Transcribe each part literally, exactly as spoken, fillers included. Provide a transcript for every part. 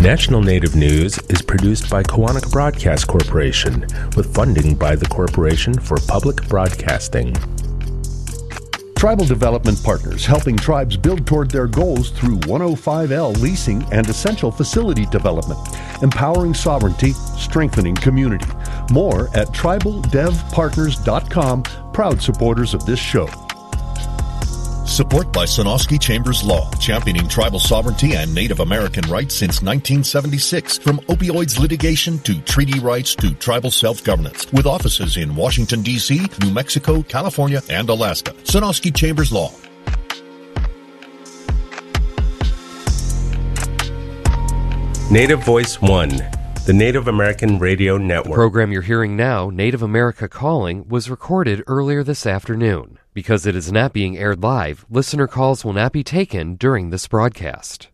National Native News is produced by Koahnic Broadcast Corporation with funding by the Corporation for Public Broadcasting. Tribal Development Partners, helping tribes build toward their goals through one oh five L leasing and essential facility development, empowering sovereignty, strengthening community. More at tribal dev partners dot com, proud supporters of this show. Support by Sonosky Chambers Law, championing tribal sovereignty and Native American rights since nineteen seventy-six. From opioids litigation to treaty rights to tribal self-governance. With offices in Washington, D C, New Mexico, California, and Alaska. Sonosky Chambers Law. Native Voice One, the Native American Radio Network. The program you're hearing now, Native America Calling, was recorded earlier this afternoon. Because it is not being aired live, listener calls will not be taken during this broadcast.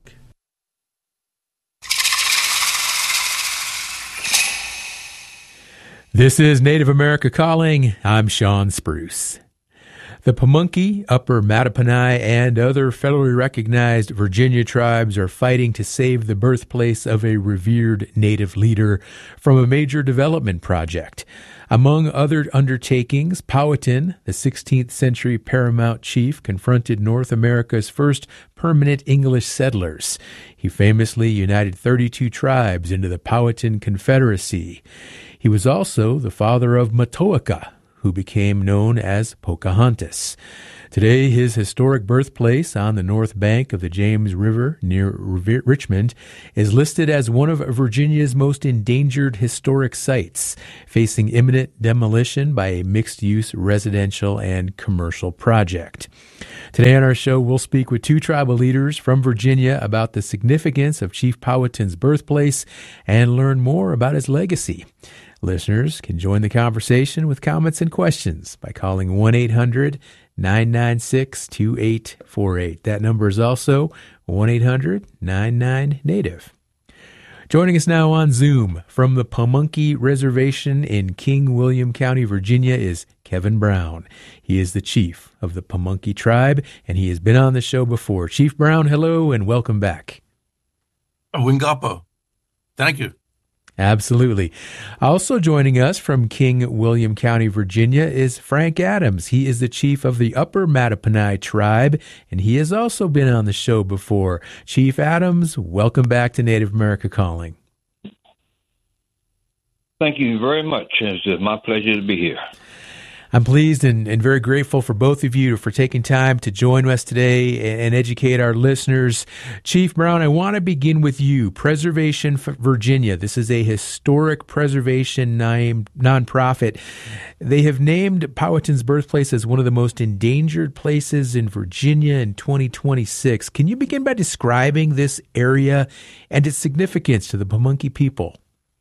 This is Native America Calling. I'm Sean Spruce. The Pamunkey, Upper Mattaponi, and other federally recognized Virginia tribes are fighting to save the birthplace of a revered Native leader from a major development project. Among other undertakings, Powhatan, the sixteenth century paramount chief, confronted North America's first permanent English settlers. He famously united thirty-two tribes into the Powhatan Confederacy. He was also the father of Matoaka, who became known as Pocahontas. Today, his historic birthplace on the north bank of the James River near Richmond is listed as one of Virginia's most endangered historic sites, facing imminent demolition by a mixed-use residential and commercial project. Today on our show, we'll speak with two tribal leaders from Virginia about the significance of Chief Powhatan's birthplace and learn more about his legacy. Listeners can join the conversation with comments and questions by calling one eight hundred nine nine six two eight four eight. That number is also one eight hundred nine nine native. Joining us now on Zoom from the Pamunkey Reservation in King William County, Virginia, is Kevin Brown. He is the chief of the Pamunkey tribe, and he has been on the show before. Chief Brown, hello, and welcome back. Wingapo. Thank you. Absolutely. Also joining us from King William County, Virginia, is Frank Adams. He is the chief of the Upper Mattaponi tribe, and he has also been on the show before. Chief Adams, welcome back to Native America Calling. Thank you very much. It's my pleasure to be here. I'm pleased and, and very grateful for both of you for taking time to join us today and educate our listeners. Chief Brown, I want to begin with you. Preservation Virginia. This is a historic preservation named nonprofit. They have named Powhatan's birthplace as one of the most endangered places in Virginia in twenty twenty-six. Can you begin by describing this area and its significance to the Pamunkey people?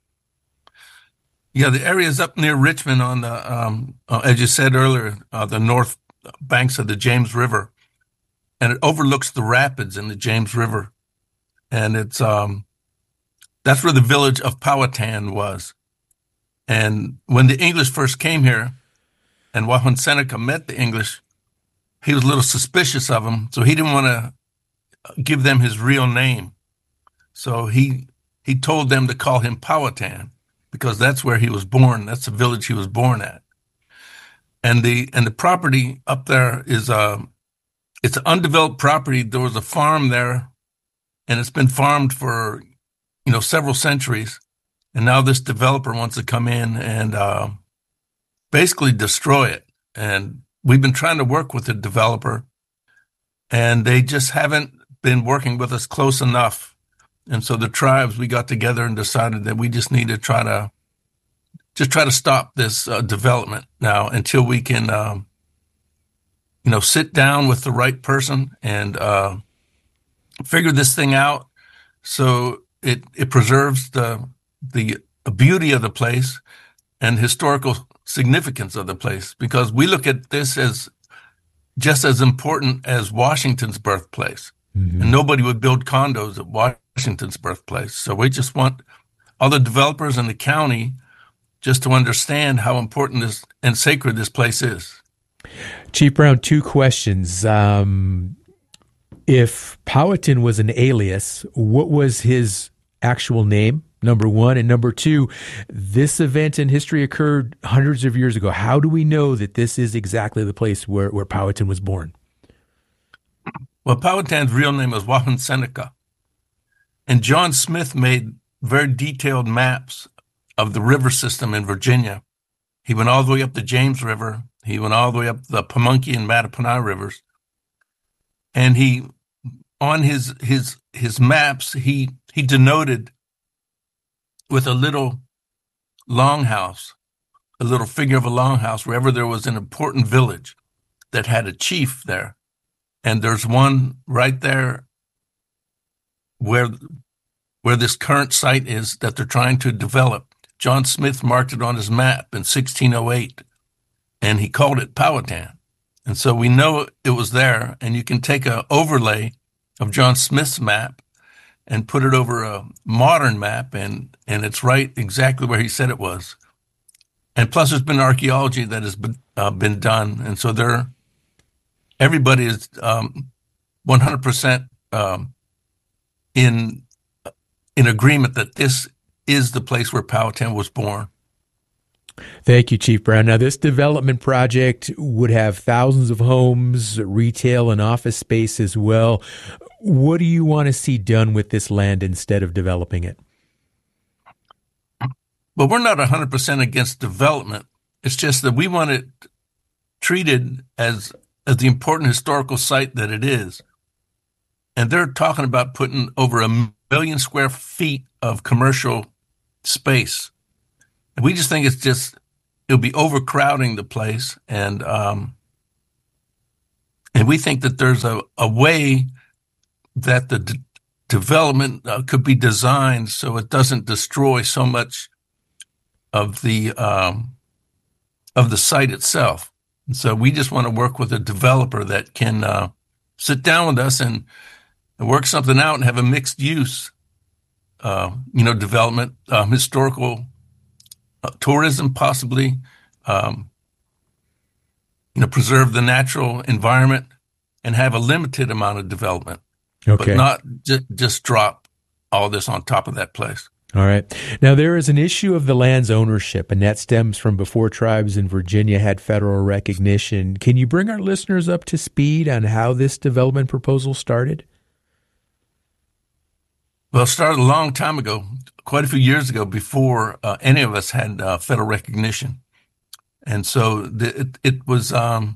Yeah, the area is up near Richmond on the, um, uh, as you said earlier, uh, the north banks of the James River, and it overlooks the rapids in the James River, and it's um, that's where the village of Powhatan was. And when the English first came here, and when Seneca met the English, he was a little suspicious of them, so he didn't want to give them his real name. So he he told them to call him Powhatan, because that's where he was born. That's the village he was born at. And the and the property up there is uh, it's an undeveloped property. There was a farm there, and it's been farmed for, you know, several centuries. And now this developer wants to come in and uh, basically destroy it. And we've been trying to work with the developer, and they just haven't been working with us close enough. And so the tribes, we got together and decided that we just need to try to just try to stop this uh, development now until we can, um, you know, sit down with the right person and uh, figure this thing out so it it preserves the the beauty of the place and historical significance of the place, because we look at this as just as important as Washington's birthplace. Mm-hmm. And nobody would build condos at Washington's birthplace. So we just want other developers in the county just to understand how important this and sacred this place is. Chief Brown, two questions. Um, if Powhatan was an alias, what was his actual name, number one? And number two, this event in history occurred hundreds of years ago. How do we know that this is exactly the place where, where Powhatan was born? Well, Powhatan's real name was Wahun Seneca. And John Smith made very detailed maps of the river system in Virginia. He went all the way up the James River. He went all the way up the Pamunkey and Mattaponi rivers. And he, on his his his maps, he he denoted with a little longhouse, a little figure of a longhouse, wherever there was an important village that had a chief there. And there's one right there where where this current site is that they're trying to develop. John Smith marked it on his map in sixteen oh eight, and he called it Powhatan. And so we know it was there, and you can take an overlay of John Smith's map and put it over a modern map, and, and it's right exactly where he said it was. And plus, there's been archaeology that has been, uh, been done, and so there, everybody is um, one hundred percent um, in in agreement that this is the place where Powhatan was born. Thank you, Chief Brown. Now, this development project would have thousands of homes, retail, and office space as well. What do you want to see done with this land instead of developing it? Well, we're not one hundred percent against development. It's just that we want it treated as, as the important historical site that it is. And they're talking about putting over a million square feet of commercial space. And we just think it's just, it'll be overcrowding the place. And, um, and we think that there's a, a way that the d- development uh, could be designed so it doesn't destroy so much of the, um, of the site itself. And so we just want to work with a developer that can, uh, sit down with us and, and work something out and have a mixed use, uh, you know, development, um, historical uh, tourism, possibly, um, you know, preserve the natural environment and have a limited amount of development, okay, but not ju- just drop all this on top of that place. All right. Now, there is an issue of the land's ownership, and that stems from before tribes in Virginia had federal recognition. Can you bring our listeners up to speed on how this development proposal started? Well, it started a long time ago, quite a few years ago, before uh, any of us had uh, federal recognition. And so the, it, it was um,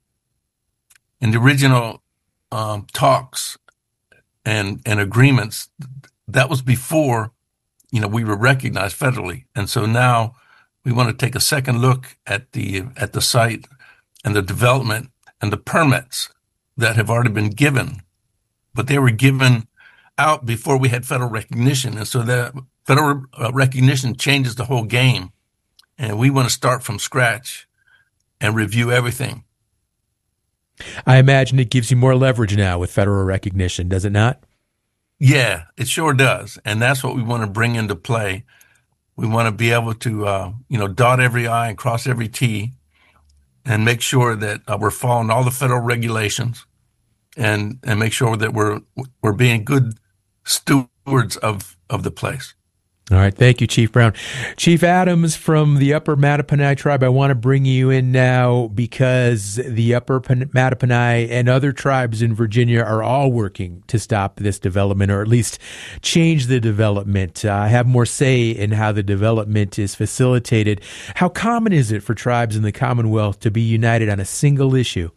in the original um, talks and, and agreements, that was before, you know, we were recognized federally. And so now we want to take a second look at the at the site and the development and the permits that have already been given, but they were given out before we had federal recognition. And so that federal uh, recognition changes the whole game. And we want to start from scratch and review everything. I imagine it gives you more leverage now with federal recognition, does it not? Yeah, it sure does. And that's what we want to bring into play. We want to be able to, uh, you know, dot every I and cross every T and make sure that uh, we're following all the federal regulations and, and make sure that we're, we're being good stewards of, of the place. All right. Thank you, Chief Brown. Chief Adams from the Upper Mattaponi tribe, I want to bring you in now because the Upper Mattaponi and other tribes in Virginia are all working to stop this development, or at least change the development, uh, have more say in how the development is facilitated. How common is it for tribes in the Commonwealth to be united on a single issue?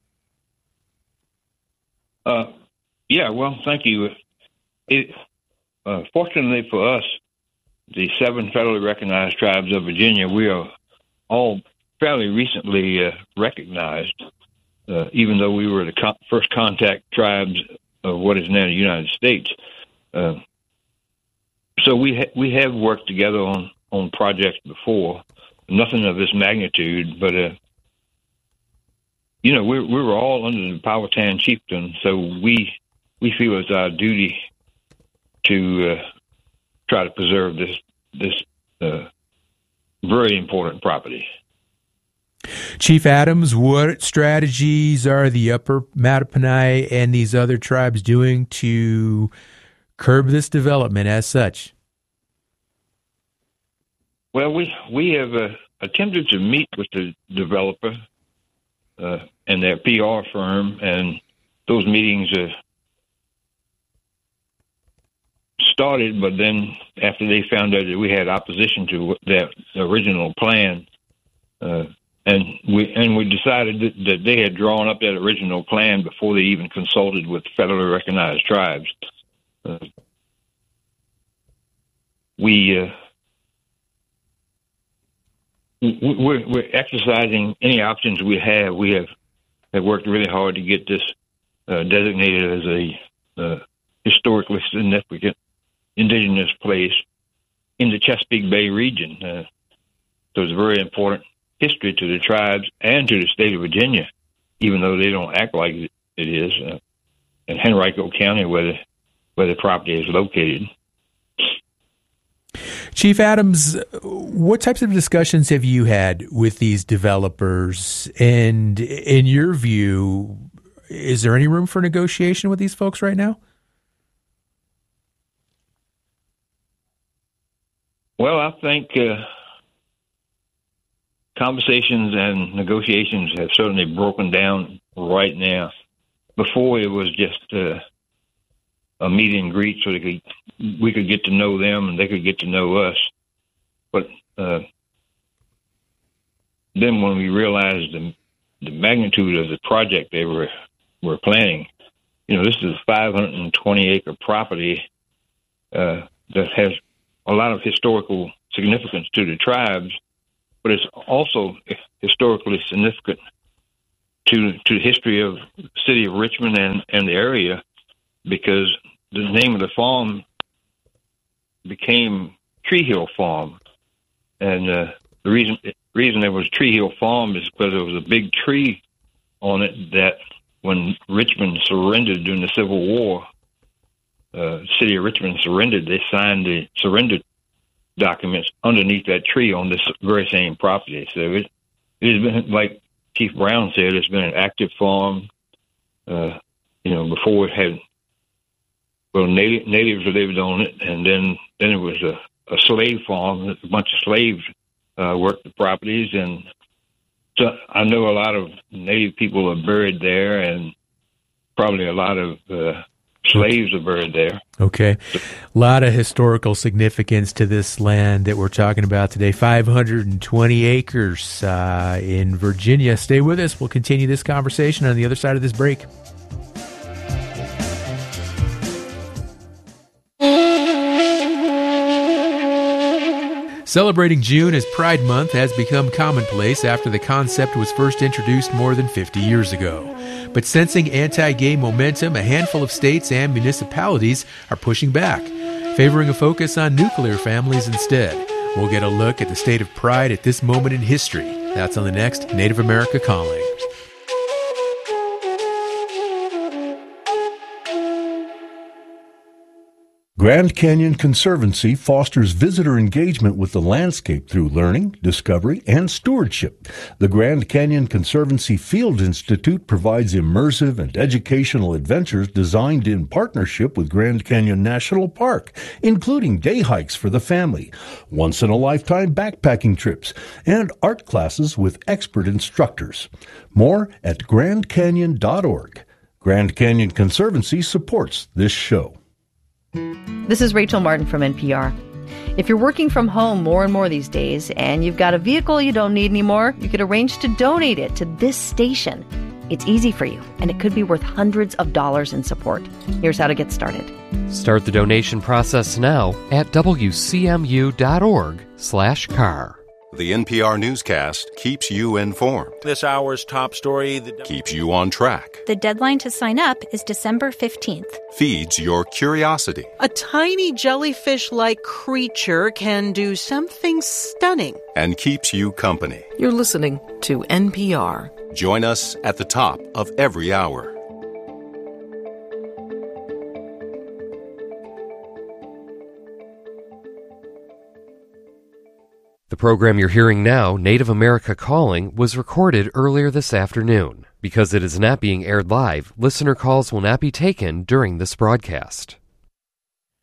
Uh, yeah, well, thank you. It, uh, fortunately for us, the seven federally recognized tribes of Virginia, we are all fairly recently uh, recognized, uh, even though we were the co- first contact tribes of what is now the United States. Uh, so we ha- we have worked together on, on projects before, nothing of this magnitude, but uh, you know, we we were all under the Powhatan chieftain, so we we feel it's our duty to uh, try to preserve this this uh, very important property. Chief Adams, what strategies are the Upper Mattaponi and these other tribes doing to curb this development as such? Well, we we have uh, attempted to meet with the developer uh, and their P R firm, and those meetings uh, started, but then after they found out that we had opposition to that original plan, uh, and we and we decided that, that they had drawn up that original plan before they even consulted with federally recognized tribes. Uh, we uh, we're, we're exercising any options we have. We have, have worked really hard to get this uh, designated as a uh, historically significant indigenous place in the Chesapeake Bay region. Uh, so it's a very important history to the tribes and to the state of Virginia, even though they don't act like it is, uh, in Henrico County, where the, where the property is located. Chief Adams, what types of discussions have you had with these developers? And in your view, is there any room for negotiation with these folks right now? Well, I think uh, conversations and negotiations have certainly broken down right now. Before, it was just uh, a meet and greet so they could, we could get to know them and they could get to know us. But uh, then when we realized the, the magnitude of the project they were were planning, you know, this is a five hundred twenty acre property uh, that has a lot of historical significance to the tribes, but it's also historically significant to to the history of the city of Richmond and, and the area, because the name of the farm became Tree Hill Farm. And uh, the reason reason there was Tree Hill Farm is because there was a big tree on it that when Richmond surrendered during the Civil War, uh, the city of Richmond surrendered, they signed the surrender documents underneath that tree on this very same property. So it, it has been, like Chief Brown said, it's been an active farm. Uh, you know, before it had, well, native, natives lived on it, and then, then it was a, a slave farm. A bunch of slaves uh, worked the properties, and so I know a lot of native people are buried there, and probably a lot of uh, slaves are buried there. Okay. A lot of historical significance to this land that we're talking about today. five hundred twenty acres uh, in Virginia. Stay with us. We'll continue this conversation on the other side of this break. Celebrating June as Pride Month has become commonplace after the concept was first introduced more than fifty years ago. But sensing anti-gay momentum, a handful of states and municipalities are pushing back, favoring a focus on nuclear families instead. We'll get a look at the state of pride at this moment in history. That's on the next Native America Calling. Grand Canyon Conservancy fosters visitor engagement with the landscape through learning, discovery, and stewardship. The Grand Canyon Conservancy Field Institute provides immersive and educational adventures designed in partnership with Grand Canyon National Park, including day hikes for the family, once-in-a-lifetime backpacking trips, and art classes with expert instructors. More at grand canyon dot org. Grand Canyon Conservancy supports this show. This is Rachel Martin from N P R. If you're working from home more and more these days and you've got a vehicle you don't need anymore, you could arrange to donate it to this station. It's easy for you, and it could be worth hundreds of dollars in support. Here's how to get started. Start the donation process now at W C M U dot org slash car. The N P R newscast keeps you informed. This hour's top story that keeps you on track. The deadline to sign up is December fifteenth. Feeds your curiosity. A tiny jellyfish-like creature can do something stunning. And keeps you company. You're listening to N P R. Join us at the top of every hour. The program you're hearing now, Native America Calling, was recorded earlier this afternoon. Because it is not being aired live, listener calls will not be taken during this broadcast.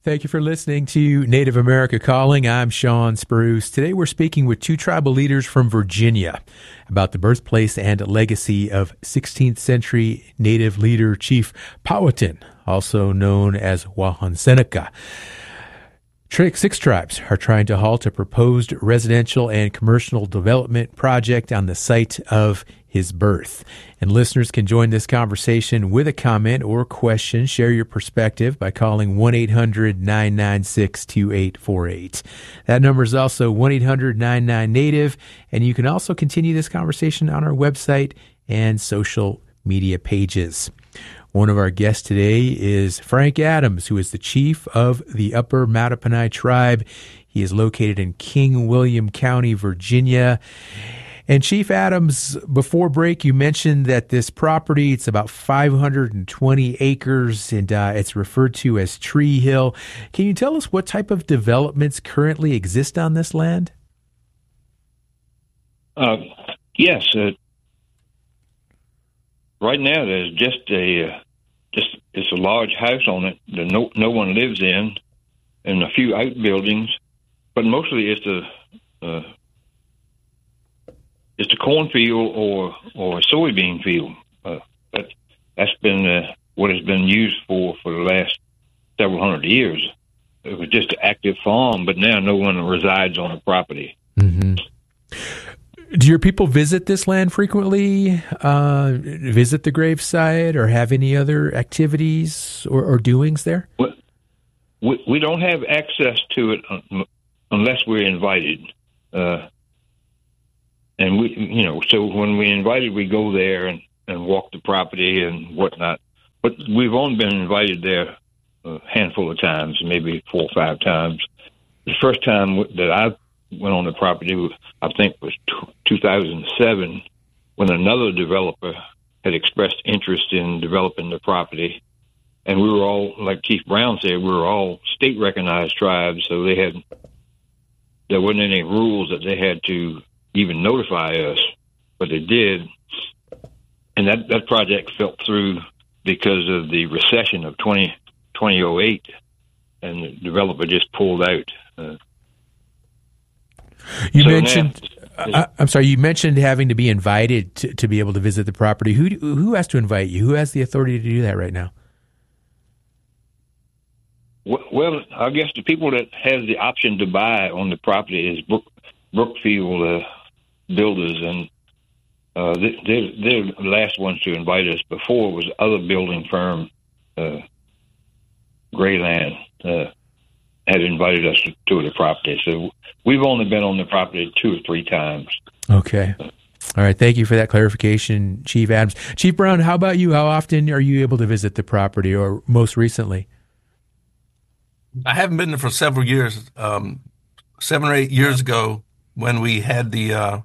Thank you for listening to Native America Calling. I'm Sean Spruce. Today we're speaking with two tribal leaders from Virginia about the birthplace and legacy of sixteenth century Native leader Chief Powhatan, also known as Wahun Seneca. Six tribes are trying to halt a proposed residential and commercial development project on the site of his birth. And listeners can join this conversation with a comment or question. Share your perspective by calling one eight hundred nine nine six two eight four eight. That number is also one eight hundred nine nine Native, and you can also continue this conversation on our website and social media pages. One of our guests today is Frank Adams, who is the chief of the Upper Mattaponi tribe. He is located in King William County, Virginia. And Chief Adams, before break, you mentioned that this property, it's about five hundred twenty acres, and uh, it's referred to as Tree Hill. Can you tell us what type of developments currently exist on this land? Uh, yes. Uh, right now, there's just a uh, just it's a large house on it that no no one lives in, and a few outbuildings, but mostly it's a uh, it's a cornfield or or a soybean field. Uh, that that's been uh, what it's been used for for the last several hundred years. It was just an active farm, but now no one resides on the property. Mm-hmm. Do your people visit this land frequently, uh, visit the gravesite, or have any other activities or, or doings there? Well, we, we don't have access to it unless we're invited. Uh, and we, you know, so when we're invited, we go there and, and walk the property and whatnot. But we've only been invited there a handful of times, maybe four or five times. The first time that I went on the property, I think was two thousand seven, when another developer had expressed interest in developing the property. And we were all, like Chief Brown said, we were all state-recognized tribes, so they had, there wasn't any rules that they had to even notify us, but they did. And that, that project fell through because of the recession of twenty oh eight, and the developer just pulled out. Uh, You so mentioned, now, uh, I'm sorry, you mentioned having to be invited to, to be able to visit the property. Who who has to invite you? Who has the authority to do that right now? Well, I guess the people that has the option to buy on the property is Brook, Brookfield uh, Builders, and uh, they, they're, they're the last ones to invite us. Before it was other building firm, uh, Grayland, uh, had invited us to, to the property. So we've only been on the property two or three times. Okay. All right. Thank you for that clarification, Chief Adams. Chief Brown, how about you? How often are you able to visit the property, or most recently? I haven't been there for several years. Um, seven or eight years ago, when we had the uh,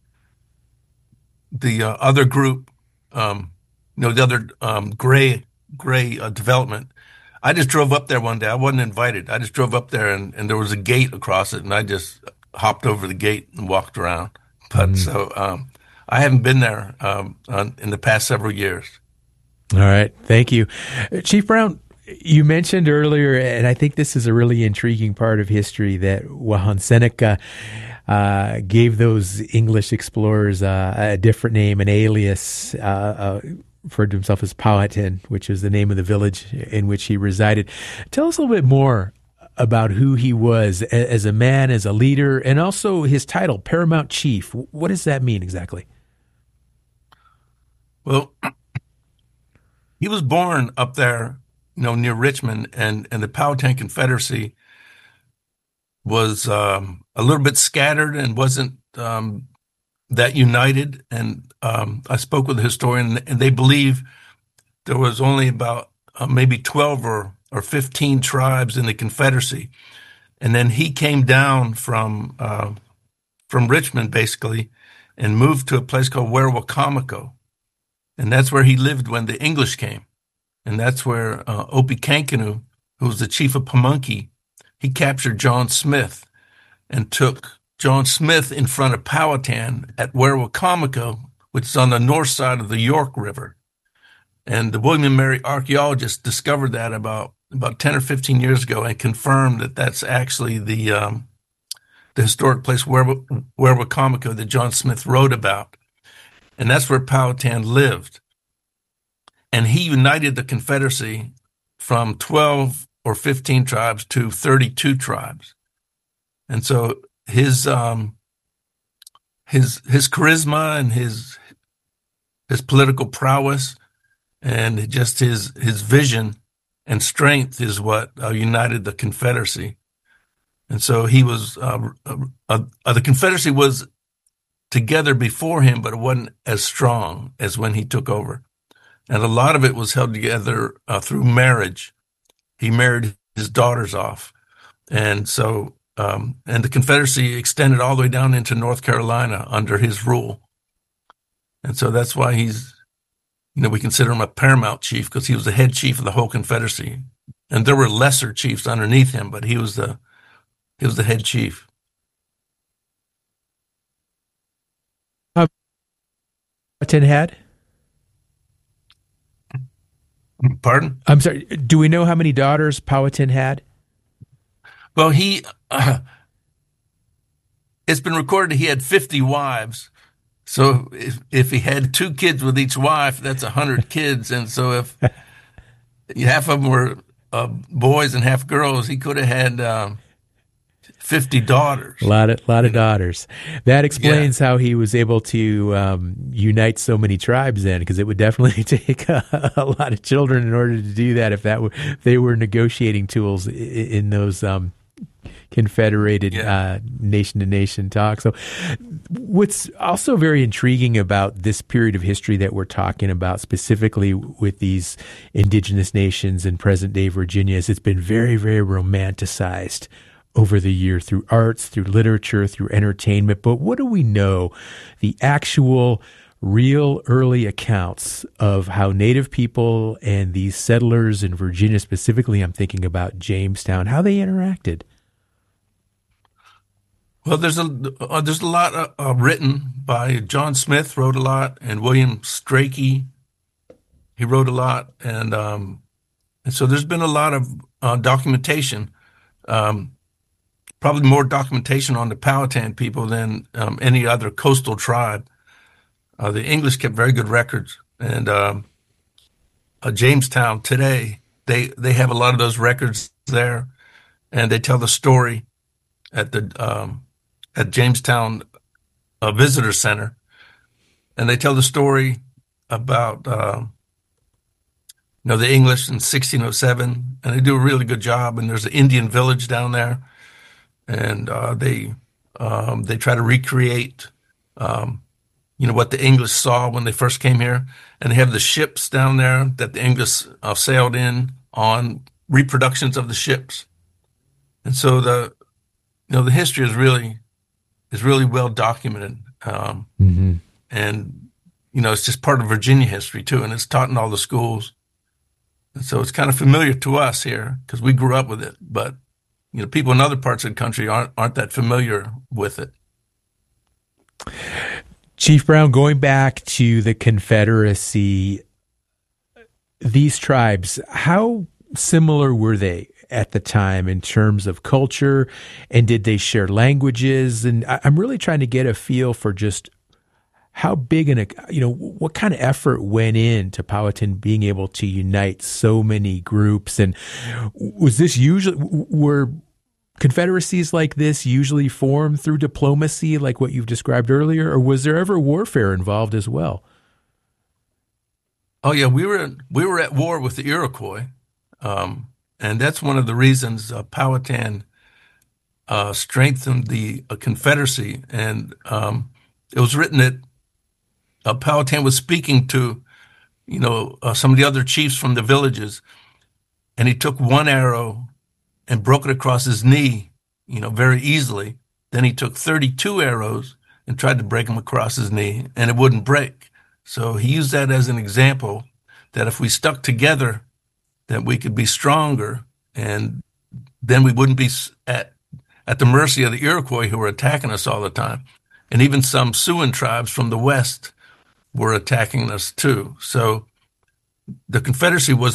the uh, other group, um, you know, the other um, gray gray uh, development, I just drove up there one day. I wasn't invited. I just drove up there, and, and there was a gate across it, and I just hopped over the gate and walked around. But mm. so um, I haven't been there um, on, in the past several years. All right. Thank you. Chief Brown, you mentioned earlier, and I think this is a really intriguing part of history, that Wahun Seneca uh, gave those English explorers uh, a different name, an alias, uh, uh, referred to himself as Powhatan, which is the name of the village in which he resided. Tell us a little bit more about who he was as a man, as a leader, and also his title, Paramount Chief. What does that mean exactly? Well, he was born up there, you know, near Richmond, and, and the Powhatan Confederacy was um, a little bit scattered and wasn't um, that united. And um, I spoke with a historian, and they believe there was only about uh, maybe twelve or, or fifteen tribes in the Confederacy. And then he came down from uh, from Richmond, basically, and moved to a place called Werowocomoco. And that's where he lived when the English came. And that's where uh, Opechancanough, who was the chief of Pamunkey, he captured John Smith and took John Smith in front of Powhatan at Werowocomoco, which is on the north side of the York River. And the William and Mary archaeologists discovered that about about ten or fifteen years ago and confirmed that that's actually the um, the historic place where Werowocomico that John Smith wrote about. And that's where Powhatan lived. And he united the Confederacy from twelve or fifteen tribes to thirty-two tribes. And so his um, his his charisma and his his political prowess and just his his vision and strength is what uh, united the Confederacy. And so he was uh, uh, uh, the Confederacy was together before him, but it wasn't as strong as when he took over. And a lot of it was held together uh, through marriage. He married his daughters off. And so, um, and the Confederacy extended all the way down into North Carolina under his rule. And so that's why he's, you know, we consider him a paramount chief because he was the head chief of the whole Confederacy. And there were lesser chiefs underneath him, but he was the, he was the head chief. Powhatan had? Pardon? I'm sorry. Do we know how many daughters Powhatan had? Well, he, uh, it's been recorded he had fifty wives. So if, if he had two kids with each wife, that's one hundred kids. And so if half of them were uh, boys and half girls, he could have had um, fifty daughters. A lot of, lot of daughters. That explains yeah. how he was able to um, unite so many tribes then, because it would definitely take a, a lot of children in order to do that if that were, if they were negotiating tools in, in those um, confederated yeah. uh, nation-to-nation talks. So what's also very intriguing about this period of history that we're talking about, specifically with these indigenous nations in present-day Virginia, is it's been very, very romanticized over the year through arts, through literature, through entertainment. But what do we know? The actual real early accounts of how Native people and these settlers in Virginia, specifically I'm thinking about Jamestown, how they interacted. Well, there's a uh, there's a lot uh, uh, written by John Smith, wrote a lot, and William Strachey, he wrote a lot, and um, and so there's been a lot of uh, documentation. Um, Probably more documentation on the Powhatan people than um, any other coastal tribe. Uh, the English kept very good records, and um, uh, Jamestown today, they they have a lot of those records there, and they tell the story at the um, at Jamestown uh, Visitor Center, and they tell the story about uh, you know the English in sixteen oh seven, and they do a really good job. And there's an Indian village down there. And uh, they um, they try to recreate, um, you know, what the English saw when they first came here. And they have the ships down there that the English uh, sailed in on, reproductions of the ships. And so the, you know, the history is really is really well documented. Um, mm-hmm. And, you know, it's just part of Virginia history, too. And it's taught in all the schools. And so it's kind of familiar to us here because we grew up with it. But you know, people in other parts of the country aren't aren't that familiar with it. Chief Brown, going back to the Confederacy, these tribes, how similar were they at the time in terms of culture, and did they share languages? And I'm really trying to get a feel for just how big and, you know, what kind of effort went into Powhatan being able to unite so many groups? And was this usually, were confederacies like this usually formed through diplomacy, like what you've described earlier, or was there ever warfare involved as well? Oh yeah, we were we were at war with the Iroquois, um, and that's one of the reasons uh, Powhatan uh, strengthened the uh, Confederacy. And um, it was written that Uh, Powhatan was speaking to, you know, uh, some of the other chiefs from the villages, and he took one arrow and broke it across his knee, you know, very easily. Then he took thirty-two arrows and tried to break them across his knee, and it wouldn't break. So he used that as an example that if we stuck together, that we could be stronger, and then we wouldn't be at at the mercy of the Iroquois who were attacking us all the time. And even some Siouan tribes from the west were attacking us too. So the Confederacy was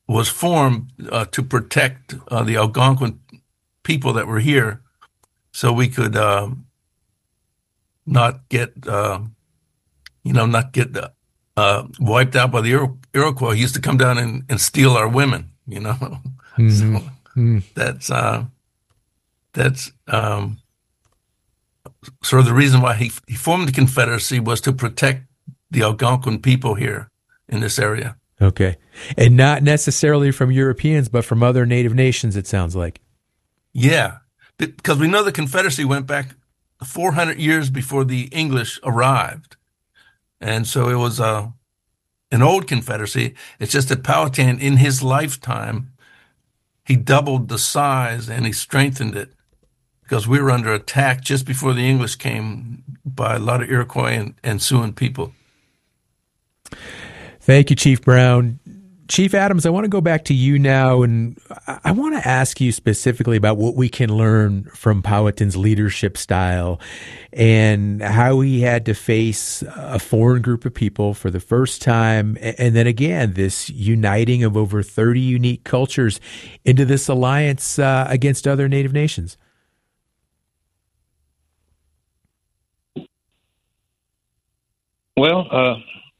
was formed uh, to protect uh, the Algonquin people that were here, so we could uh, not get, uh, you know, not get uh, wiped out by the Iro- Iroquois. He used to come down and, and steal our women, you know. Mm-hmm. So mm-hmm. that's uh, that's um, sort of the reason why he he formed the Confederacy, was to protect the Algonquin people here in this area. Okay. And not necessarily from Europeans, but from other native nations, it sounds like. Yeah, because we know the Confederacy went back four hundred years before the English arrived. And so it was uh, an old Confederacy. It's just that Powhatan, in his lifetime, he doubled the size and he strengthened it, because we were under attack just before the English came by a lot of Iroquois and, and Siouan people. Thank you, Chief Brown. Chief Adams, I want to go back to you now, and I want to ask you specifically about what we can learn from Powhatan's leadership style and how he had to face a foreign group of people for the first time, and then again, this uniting of over thirty unique cultures into this alliance uh, against other Native nations. Well, uh,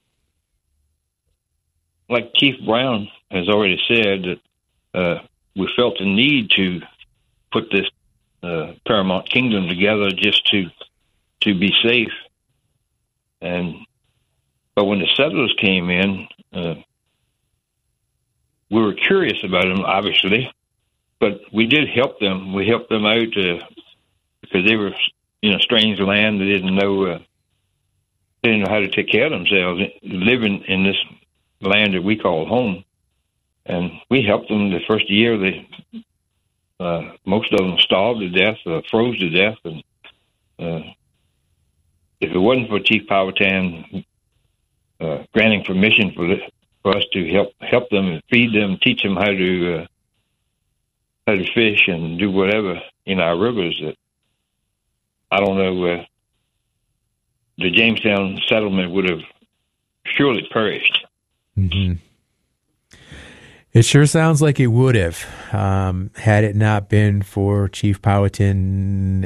like Chief Brown has already said, that uh, we felt the need to put this uh, Paramount Kingdom together just to to be safe. And but when the settlers came in, uh, we were curious about them, obviously, but we did help them. We helped them out uh, because they were, you know, strange land. They didn't know uh, they didn't know how to take care of themselves, living in this land that we call home. And we helped them the first year. They uh, most of them starved to death, uh, froze to death, and uh, if it wasn't for Chief Powhatan uh, granting permission for this, for us to help help them and feed them, teach them how to uh, how to fish and do whatever in our rivers, that I don't know, uh, the Jamestown settlement would have surely perished. Mm-hmm. It sure sounds like it would have, um, had it not been for Chief Powhatan